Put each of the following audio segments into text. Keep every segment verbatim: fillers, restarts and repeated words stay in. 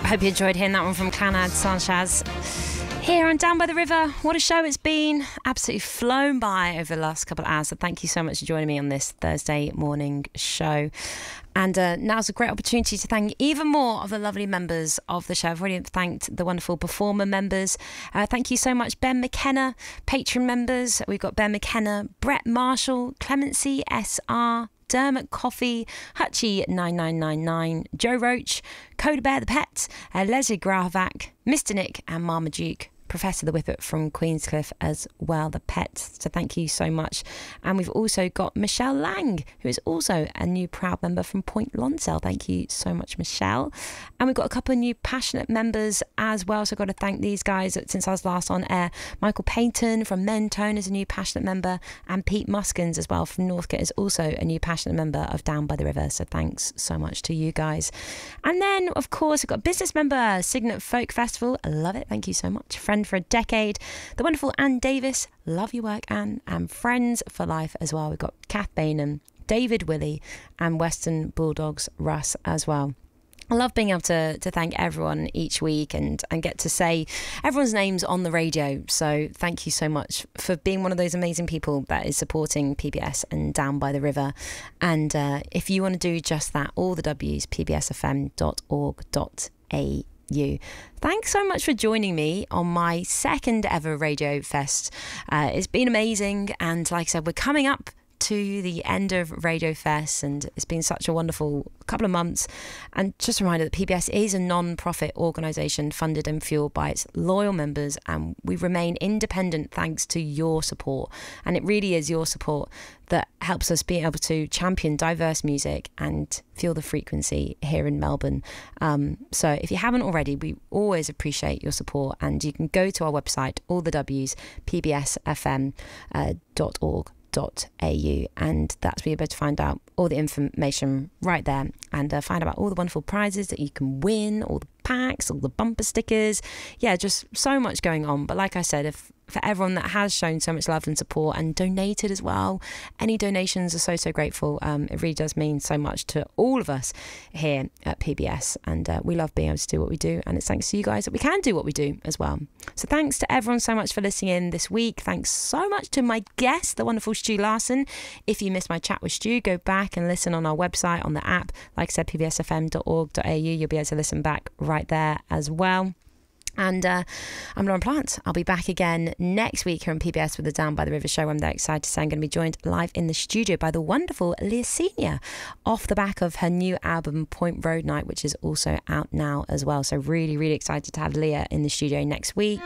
hope you enjoyed hearing that one from Clannad Sanchez. Here on Down by the River, what a show it's been. Absolutely flown by over the last couple of hours. So thank you so much for joining me on this Thursday morning show. And uh, now's a great opportunity to thank even more of the lovely members of the show. I've already thanked the wonderful performer members. Uh, thank you so much, Ben McKenna, patron members. We've got Ben McKenna, Brett Marshall, Clemency S R, Dermot Coffey, Hutchie nine nine nine nine, Joe Roach, Coda Bear the Pet, uh, Leslie Gravac, Mister Nick and Marmaduke. Professor the Whippet from Queenscliff as well, the pet. So thank you so much. And we've also got Michelle Lang, who is also a new proud member from Point Lonsdale. Thank you so much, Michelle. And we've got a couple of new passionate members as well. So I've got to thank these guys since I was last on air. Michael Payton from Mentone is a new passionate member, and Pete Muskins as well from Northcote is also a new passionate member of Down by the River. So thanks so much to you guys. And then, of course, we've got a business member, Signet Folk Festival. I love it. Thank you so much. Friend for a decade, the wonderful Anne Davis, love your work, Anne, and Friends for Life as well. We've got Kath Bainham, David Willey, and Western Bulldogs Russ as well. I love being able to to thank everyone each week and and get to say everyone's names on the radio. So thank you so much for being one of those amazing people that is supporting P B S and Down by the River. And uh, if you want to do just that, all the W's, p b s f m dot org dot a u. You. Thanks so much for joining me on my second ever Radio Fest. Uh, it's been amazing, and like I said, we're coming up to the end of Radio Fest, and it's been such a wonderful couple of months. And just a reminder that P B S is a non-profit organisation funded and fueled by its loyal members, and we remain independent thanks to your support. And it really is your support that helps us be able to champion diverse music and feel the frequency here in Melbourne. Um, so if you haven't already, we always appreciate your support, and you can go to our website, all the W's, p b s f m dot org dot a u, and that's where you'll be able to find out all the information right there, and uh, find out about all the wonderful prizes that you can win, all the packs, all the bumper stickers. Yeah, just so much going on. But like I said, if for everyone that has shown so much love and support and donated as well, any donations are so so grateful. Um, it really does mean so much to all of us here at P B S, and uh, we love being able to do what we do, and it's thanks to you guys that we can do what we do as well. So thanks to everyone so much for listening in this week. Thanks so much to my guest, the wonderful Stu Larson. If you missed my chat with Stu, go back and listen on our website, on the app, like I said, p b s f m dot org dot a u. You'll be able to listen back right there as well. And uh, I'm Lauren Plant. I'll be back again next week here on P B S with the Down by the River show. I'm very excited to say I'm going to be joined live in the studio by the wonderful Leah Senior off the back of her new album Point Road Night, which is also out now as well. So really, really excited to have Leah in the studio next week.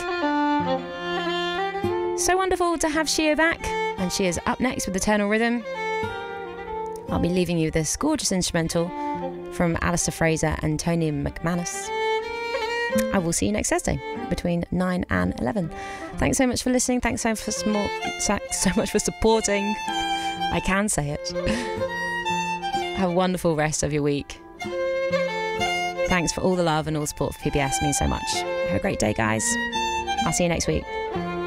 So wonderful to have Shia back, and she is up next with Eternal Rhythm. I'll be leaving you with this gorgeous instrumental from Alistair Fraser and Tony McManus. I will see you next Thursday between nine and eleven. Thanks so much for listening. Thanks so much for, small, so much for supporting. I can say it. Have a wonderful rest of your week. Thanks for all the love and all the support for P B S. It means so much. Have a great day, guys. I'll see you next week.